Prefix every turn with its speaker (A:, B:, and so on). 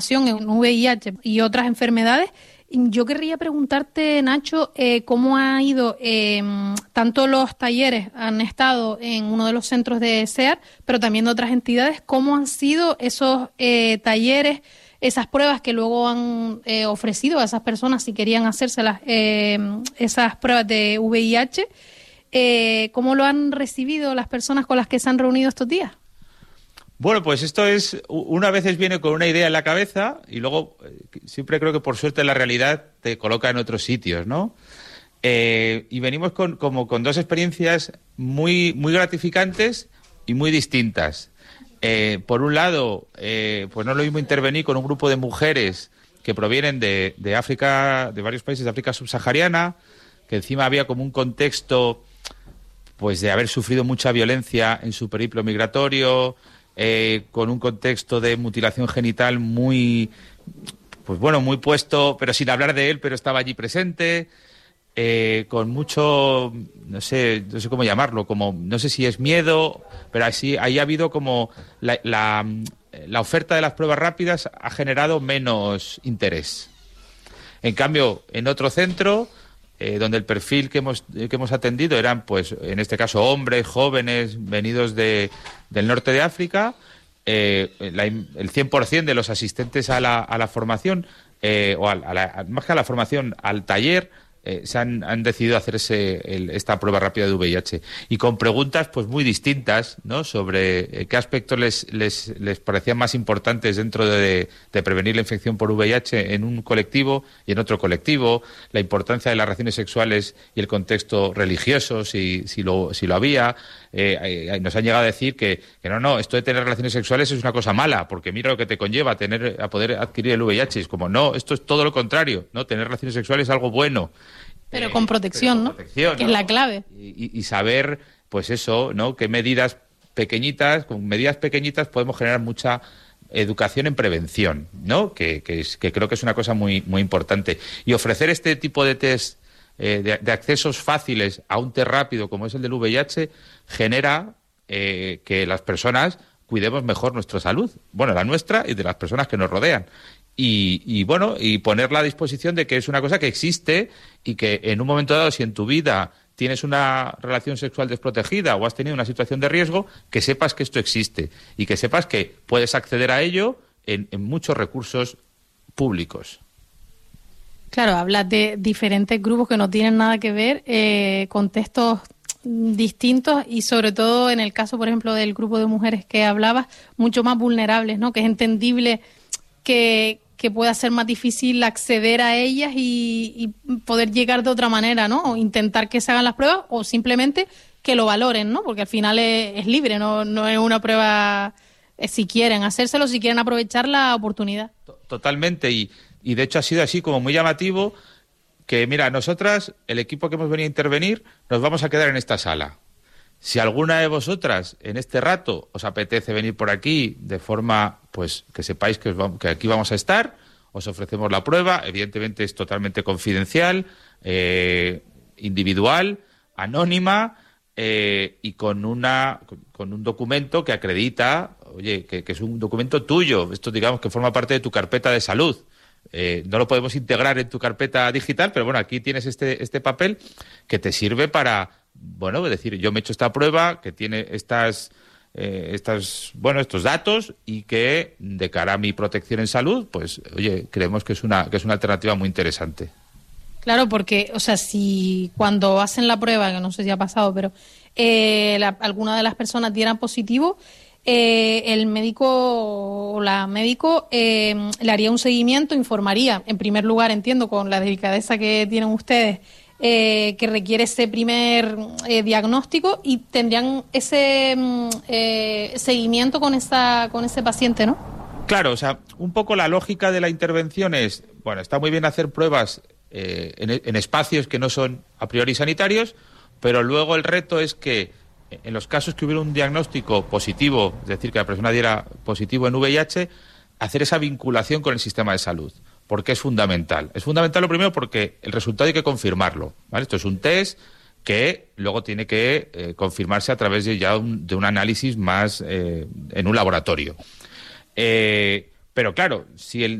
A: en VIH y otras enfermedades. Yo querría preguntarte, Nacho, cómo ha ido, tanto los talleres han estado en uno de los centros de SEAR, pero también de otras entidades, cómo han sido esos talleres, esas pruebas que luego han ofrecido a esas personas si querían hacérselas, esas pruebas de VIH, ¿cómo lo han recibido las personas con las que se han reunido estos días?
B: Bueno, pues esto es, una veces viene con una idea en la cabeza y luego siempre creo que por suerte la realidad te coloca en otros sitios, ¿no? Y venimos con dos experiencias muy gratificantes y muy distintas. Por un lado, pues no es lo mismo intervenir con un grupo de mujeres que provienen de África, de varios países de África subsahariana, que encima había como un contexto pues de haber sufrido mucha violencia en su periplo migratorio, con un contexto de mutilación genital muy puesto, pero sin hablar de él, pero estaba allí presente, con mucho, no sé cómo llamarlo, como, no sé si es miedo, pero así, ahí ha habido como la oferta de las pruebas rápidas ha generado menos interés. En cambio, en otro centro, donde el perfil que hemos atendido eran, pues, en este caso, hombres, jóvenes, venidos del norte de África, el 100% de los asistentes a la formación, más que a la formación, al taller, han decidido hacerse esta prueba rápida de VIH. Y con preguntas pues muy distintas, ¿no?, sobre qué aspectos les parecían más importantes dentro de prevenir la infección por VIH en un colectivo y en otro colectivo, la importancia de las relaciones sexuales y el contexto religioso, si lo había. Nos han llegado a decir que no, esto de tener relaciones sexuales es una cosa mala, porque mira lo que te conlleva a poder adquirir el VIH. Es como, no, esto es todo lo contrario, ¿no? Tener relaciones sexuales es algo bueno.
A: Pero con protección, ¿no? Que es la clave.
B: Y saber, pues eso, ¿no? Qué medidas pequeñitas, con medidas pequeñitas podemos generar mucha educación en prevención, ¿no? Que creo que es una cosa muy importante. Y ofrecer este tipo de test de accesos fáciles a un test rápido como es el del VIH genera que las personas cuidemos mejor nuestra salud, bueno, la nuestra y de las personas que nos rodean. Y ponerla a disposición de que es una cosa que existe y que en un momento dado, si en tu vida tienes una relación sexual desprotegida o has tenido una situación de riesgo, que sepas que esto existe y que sepas que puedes acceder a ello en muchos recursos públicos.
A: Claro, hablas de diferentes grupos que no tienen nada que ver, contextos distintos y sobre todo en el caso, por ejemplo, del grupo de mujeres que hablabas, mucho más vulnerables, ¿no? Que es entendible que pueda ser más difícil acceder a ellas y poder llegar de otra manera, ¿no? O intentar que se hagan las pruebas o simplemente que lo valoren, ¿no? Porque al final es libre, no es una prueba si quieren hacérselo, si quieren aprovechar la oportunidad.
B: Totalmente, y de hecho ha sido así como muy llamativo que, mira, nosotras, el equipo que hemos venido a intervenir, nos vamos a quedar en esta sala. Si alguna de vosotras en este rato os apetece venir por aquí de forma, pues, que sepáis que aquí vamos a estar, os ofrecemos la prueba. Evidentemente es totalmente confidencial, individual, anónima y con un documento que acredita, oye, que es un documento tuyo. Esto, digamos, que forma parte de tu carpeta de salud. No lo podemos integrar en tu carpeta digital, pero bueno, aquí tienes este papel que te sirve para, bueno, decir, yo me he hecho esta prueba que tiene estos datos y que de cara a mi protección en salud, pues, oye, creemos que es una alternativa muy interesante.
A: Claro, porque, o sea, si cuando hacen la prueba, que no sé si ha pasado, pero alguna de las personas dieran positivo, el médico o la médico le haría un seguimiento, informaría, en primer lugar, entiendo, con la delicadeza que tienen ustedes, que requiere ese primer diagnóstico y tendrían ese seguimiento con ese paciente, ¿no?
B: Claro, o sea, un poco la lógica de la intervención es, bueno, está muy bien hacer pruebas en espacios que no son a priori sanitarios, pero luego el reto es que en los casos que hubiera un diagnóstico positivo, es decir, que la persona diera positivo en VIH, hacer esa vinculación con el sistema de salud, porque es fundamental. Es fundamental, lo primero, porque el resultado hay que confirmarlo, ¿vale? Esto es un test que luego tiene que confirmarse a través de un análisis más en un laboratorio. Pero claro, si